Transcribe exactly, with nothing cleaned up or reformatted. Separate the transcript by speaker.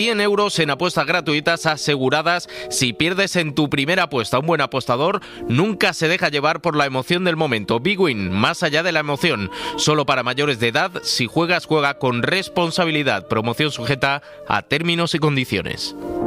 Speaker 1: cien euros en apuestas gratuitas aseguradas si pierdes en tu primera apuesta. Un buen apostador nunca se deja llevar por la emoción del momento. Big Win, más allá de la emoción. Solo para mayores de edad. Si juegas, juega con responsabilidad. Promoción sujeta a términos y condiciones.